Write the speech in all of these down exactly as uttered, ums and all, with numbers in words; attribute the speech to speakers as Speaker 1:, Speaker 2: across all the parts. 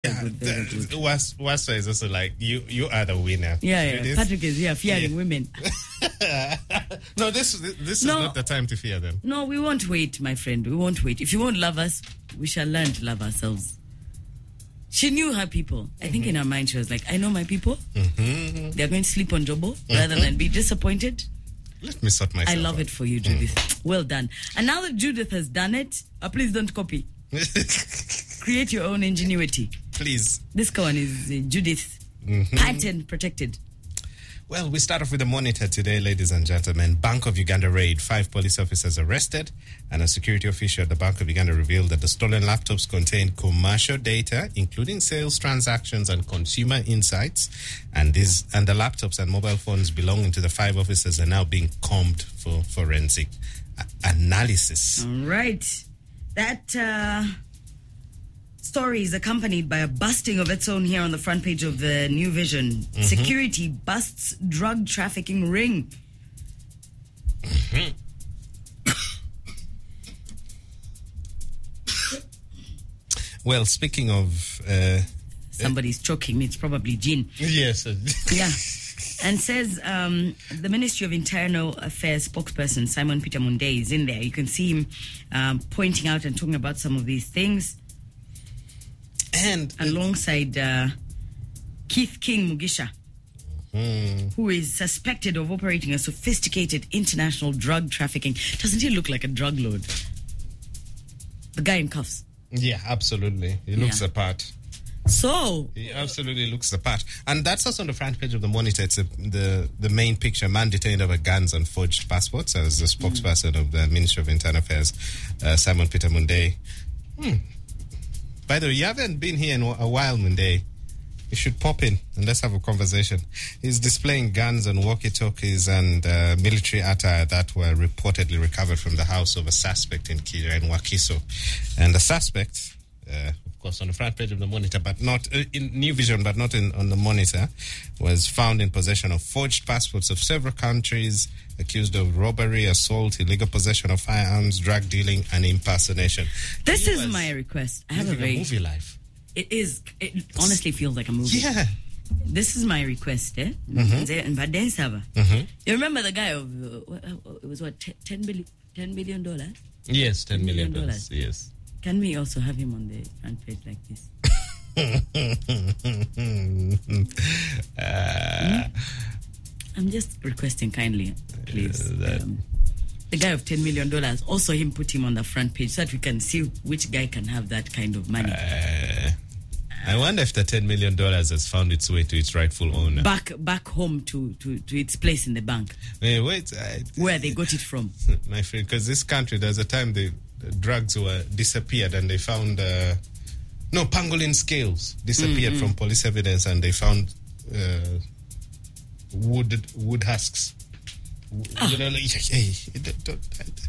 Speaker 1: Very good, very good.
Speaker 2: Was Wasa is also like you. You are the winner.
Speaker 1: Yeah, yeah. Patrick is here fearing
Speaker 2: yeah.
Speaker 1: women.
Speaker 2: no, this this
Speaker 1: no,
Speaker 2: is not the time to fear them.
Speaker 1: No, we won't wait, my friend. We won't wait. If you won't love us, we shall learn to love ourselves. She knew her people. I mm-hmm. think in her mind she was like, I know my people. Mm-hmm. They're going to sleep on Jobo mm-hmm. rather than be disappointed.
Speaker 2: Let me sort myself
Speaker 1: I love
Speaker 2: out.
Speaker 1: it for you, Judith. Mm. Well done. And now that Judith has done it, uh, please don't copy. Create your own ingenuity.
Speaker 2: Please.
Speaker 1: This one is uh, Judith. Mm-hmm. Patent protected.
Speaker 2: Well, we start off with the Monitor today, ladies and gentlemen. Bank of Uganda raid. Five police officers arrested. And a security official at the Bank of Uganda revealed that the stolen laptops contained commercial data, including sales transactions and consumer insights. And these and the laptops and mobile phones belonging to the five officers are now being combed for forensic a- analysis.
Speaker 1: All right. That uh, story is accompanied by a busting of its own here on the front page of the New Vision. Mm-hmm. Security busts drug trafficking ring.
Speaker 2: Mm-hmm. Well, speaking of... Uh,
Speaker 1: Somebody's choking me. It's probably gin.
Speaker 2: Yes.
Speaker 1: Yeah. And says um, the Ministry of Internal Affairs spokesperson Simon Peter Munde is in there. You can see him um, pointing out and talking about some of these things.
Speaker 2: And
Speaker 1: alongside uh, Keith King Mugisha,
Speaker 2: mm.
Speaker 1: who is suspected of operating a sophisticated international drug trafficking. Doesn't he look like a drug lord? The guy in cuffs.
Speaker 2: Yeah, absolutely. He looks
Speaker 1: yeah.
Speaker 2: the part.
Speaker 1: So
Speaker 2: he absolutely looks the part, and that's also on the front page of the Monitor. It's a, the the main picture: man detained over guns and forged passports. As the spokesperson mm. of the Ministry of Internal Affairs, uh, Simon Peter Munde. Hmm. By the way, you haven't been here in a while, Munde. You should pop in and let's have a conversation. He's displaying guns and walkie-talkies and uh, military attire that were reportedly recovered from the house of a suspect in Kira in Wakiso, and the suspect. Uh, of course, on the front page of the Monitor, but not uh, in New Vision, but not in, on the Monitor, was found in possession of forged passports of several countries, accused of robbery, assault, illegal possession of firearms, drug dealing, and impersonation.
Speaker 1: This is my request. I have a very
Speaker 2: a movie life.
Speaker 1: It is. It honestly feels like a movie.
Speaker 2: Yeah.
Speaker 1: This is my request, eh?
Speaker 2: Mm-hmm.
Speaker 1: Mm-hmm. You remember the guy of uh, it was what ten billion, ten billion dollars?
Speaker 2: Yes, ten million dollars. Yes.
Speaker 1: Can we also have him on the front page like this? uh, hmm? I'm just requesting kindly, please. Uh, um, the guy of ten million dollars, also him put him on the front page so that we can see which guy can have that kind of money.
Speaker 2: Uh, I wonder if the ten million dollars has found its way to its rightful owner.
Speaker 1: Back back home to, to, to its place in the bank.
Speaker 2: Wait, wait. I,
Speaker 1: Where they got it from.
Speaker 2: My friend, because this country, there's a time the, the drugs were disappeared and they found... Uh, no, pangolin scales disappeared mm-hmm. from police evidence and they found uh, wood, wood husks.
Speaker 1: Ah. You know, like, hey, don't, don't,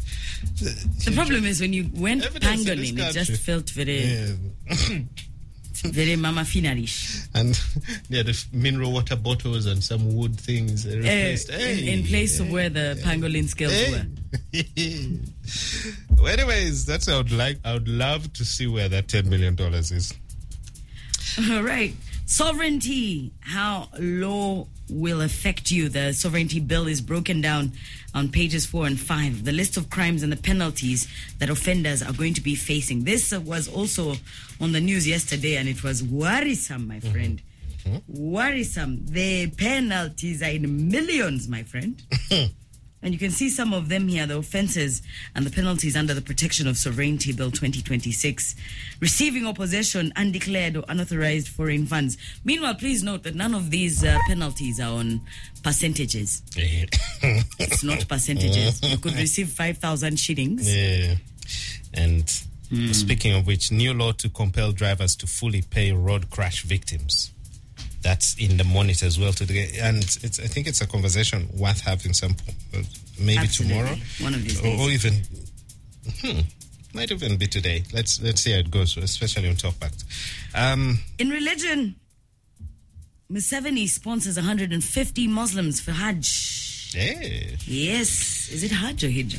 Speaker 1: the problem is when you went pangolin, it just felt very... Yeah. Very mama finarish.
Speaker 2: And yeah, the mineral water bottles and some wood things replaced.
Speaker 1: Uh,
Speaker 2: hey,
Speaker 1: in, in place
Speaker 2: hey,
Speaker 1: of where the
Speaker 2: hey,
Speaker 1: pangolin scales
Speaker 2: hey. were. Well, anyways, that's I would like. I would love to see where that ten million dollars is.
Speaker 1: All right, sovereignty. How law will affect you. The sovereignty bill is broken down on pages four and five. The list of crimes and the penalties that offenders are going to be facing. This uh, was also on the news yesterday, and it was worrisome, my friend. Mm-hmm. Worrisome. The penalties are in millions, my friend. And you can see some of them here, the offences and the penalties under the Protection of Sovereignty Bill twenty twenty-six. Receiving or possession undeclared or unauthorized foreign funds. Meanwhile, please note that none of these uh, penalties are on percentages. It's not percentages. You could receive five thousand shillings.
Speaker 2: Yeah. And
Speaker 1: mm.
Speaker 2: speaking of which, new law to compel drivers to fully pay road crash victims. That's in the Monitor as well today, and it's. I think it's a conversation worth having. Some uh, maybe
Speaker 1: Absolutely.
Speaker 2: tomorrow,
Speaker 1: one of these
Speaker 2: or,
Speaker 1: days,
Speaker 2: or even hmm, might even be today. Let's let's see how it goes, especially on Talkback. Um,
Speaker 1: in religion, Museveni sponsors one hundred fifty Muslims for Hajj.
Speaker 2: Hey.
Speaker 1: Yes, is it Hajj or Hijj?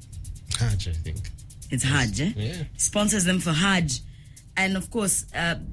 Speaker 2: Hajj, I think.
Speaker 1: It's Hajj. Eh?
Speaker 2: Yeah.
Speaker 1: Sponsors them for Hajj, and of course. Uh,